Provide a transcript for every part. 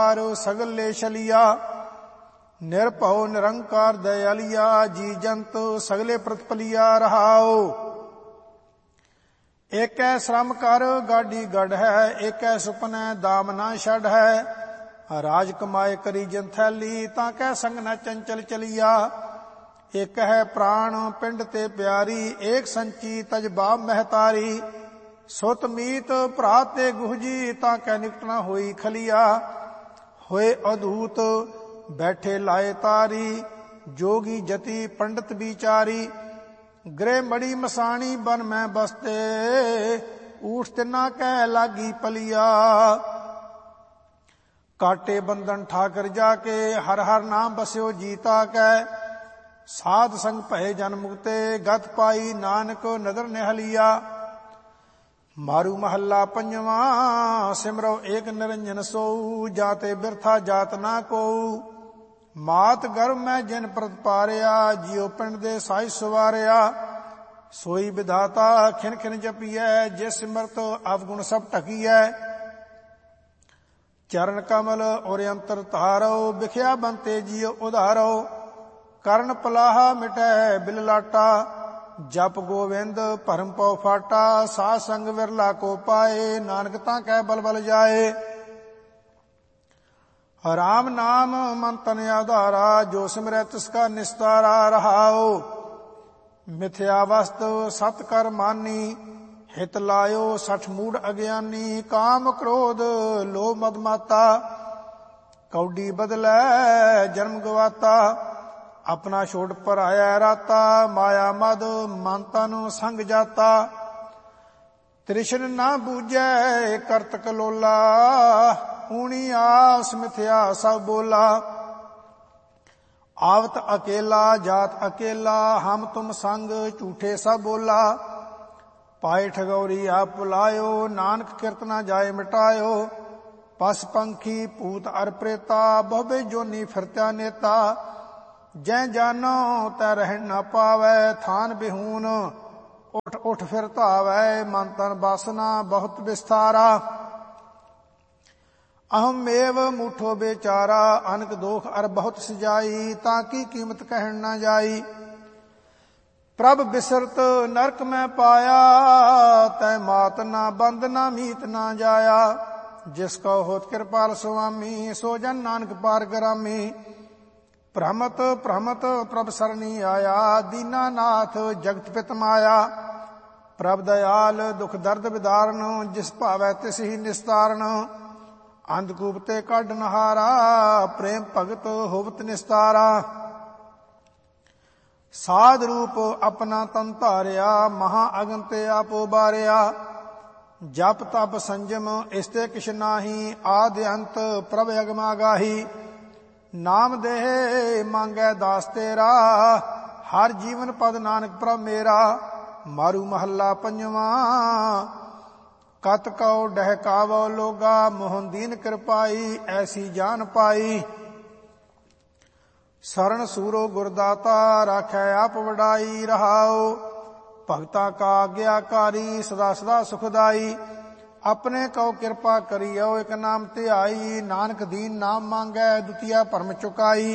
सगले छलिया। निरभव निरंकार दयालिया, जी जंत सगले प्रतिपलिया रहाओ। एक श्रम कर गाडी गढ़ है, एक सुपने दाम ना छड़ है। राज कमाए करी जंथैली, ताकै संग न चंचल चलिया। एक है प्राण पिंड ते प्यारी, एक संची तजबा महतारी। सुत मीत भरा ते गुहजी, ताकै निकट न होई खलिया। होए अधूत बैठे लाए तारी, जोगी जति पंडित बिचारी। गृह मड़ी मसाणी बन में बसते, ऊठ तिना कह लागी पलिया। काटे बंधन ठाकर जाके, हर हर नाम बस्यो जीता कै। साध संग भय जन मुक्ते, गत पाई नानक नदर निहलिया। मारू महला पंजवा, सिमरो एक निरंजन सोऊ। जाते बिरथा जात ना कोऊ, मात गर्भ में जिन प्रत पारिया। जियो पिंड दे साई सवारिया, सोई विधाता खिन खिन जपियै। जिस सिमरत अवगुण सब ढकियै। चरण कमल और अंतर तारो, बिख्या बनते जियो उधारो। करण पलाहा मिटै बिल लाटा, जप गोविंद भरम पौ फाटा। साध संग विरला को पाए, नानक ताकै बल बल जाए। राम नाम मन तन आधारा, जो सिमरै तिसका निस्तारा रहाओ। मिथ्या वस्तु सत कर मानी, हित लायो सठ मूढ़ अज्ञानी। काम क्रोध लोभ मद माता, कौडी बदलै जन्म गवाता। अपना छोड़ पर आया राता, माया मद मन तन संग जाता। तृष्ण ना बूझै करत कलोला, ऊणी आस मिथ्या सब बोला। आवत अकेला जात अकेला, हम तुम संग झूठे सब बोला। पाए ठगौरी आप बुलायो, नानक कीर्तना जाए मिटायो। पस पंखी पूत अर प्रेता, बहुबे जोनी फिरत्या नेता। जै जानो तै रह न पावै, थान बिहून उठ उठ फिर धावै। मन तन बासना बहुत विस्तारा, अहम एव मूठो बेचारा। अनक दोख अर बहुत सजाई, ताकि कीमत कहन न जाई। प्रभ बिसरत नरक में पाया, तै मात ना बंद ना मीत ना जाया। जिसको होत कृपाल स्वामी, सो जन नानक पार ग्रामी। भ्रमत भ्रमत प्रभ सरनी आया, दीनानाथ जगत पित माया। प्रभ दयाल दुख दर्द विदारण, जिस भावै तिस ही निस्तारण। अंधकूप ते कढ नहारा, प्रेम भगत होवत निस्तारा। साध रूप अपना तन धारिया, महा अगन ते आप उबारिया। जप तप संजम इसते किछ नाही, आदि अंत प्रभ अगमा गाही। नाम देह मांगै दास तेरा, हर जीवन पद नानक प्रभ मेरा। मारू महला पंजवा, कत कौ डहकावो लोगा। मोहन दीन कृपाई, ऐसी जान पाई। शरण सूरो गुरदाता, राखै आप वडाई रहाओ। भगता का आज्ञाकारी, सदा सदा सुखदाई। अपने कौ कृपा करियो, एक नाम ध्याई। नानक दीन नाम मांगै, दुतिया भरम चुकाई।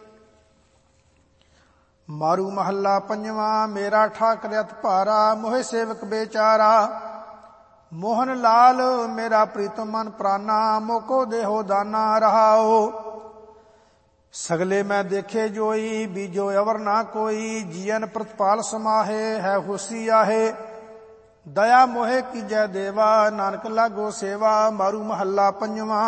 मारू महला पंजवा, मेरा ठाकर अत भारा। मोहे सेवक बेचारा, मोहन लाल मेरा प्रीतम मन प्राना। मोको देहो दाना रहाओ। सगले मैं देखे जोई, बीजो अवर ना कोई। जियन प्रतिपाल समाहे, है हुसी आहे। दया मोहे की जय देवा, नानक लागो सेवा। मारू महला पंजवा,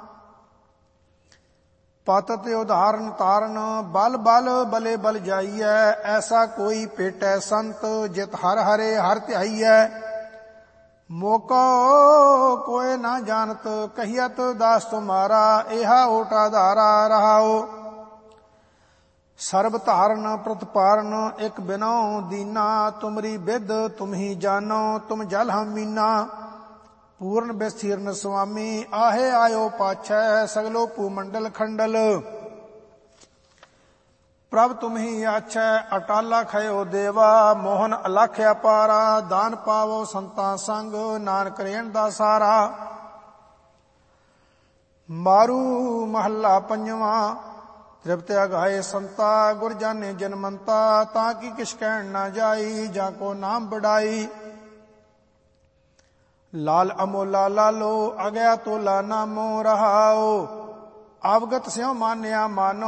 पातत उदाहरण तारण। बल बल बले बल जाइयै, ऐसा कोई पेटै संत। जित हर हरे हर ध्याइयै, मोको कोय ना जानत। कहियत दास तुम्हारा, एहा ओटा धारा रहाओ। सर्व धारण प्रतिपारण, एक बिनो दीना। तुमरी विद तुम ही जानो, तुम जल हम मीना। पूर्ण विस्तीर्ण स्वामी, आहे आयो पाछै। सगलो भूमंडल खंडल, प्रभ तुम ही आछै। अटाला खयो देवा, मोहन अलख अपारा। दान पावो संता संग, नानक रेण दा सारा। ਮਾਰੂ ਮਹੱਲਾ ਪੰਜਵਾਂ। ਤ੍ਰਿਪਤ ਅਗਾਏ ਸੰਤਾ ਗੁਰ ਜਾਣੇ ਜਨਮੰਤਾ ਤਾਂ ਕੀ ਕਿਛ ਕਹਿਣ ਨਾ ਜਾਈ ਜਾਂ ਕੋ ਨਾਮ ਬੜਾਈ। ਲਾਲ ਅਮੋਲਾ ਲਾਲੋ ਅਗਿਆ ਤੋਲਾ ਨਾਮੋ ਰਹਾਓ ਅਵਗਤ ਸਿਉ ਮਾਨਿਆ ਮਾਨੋ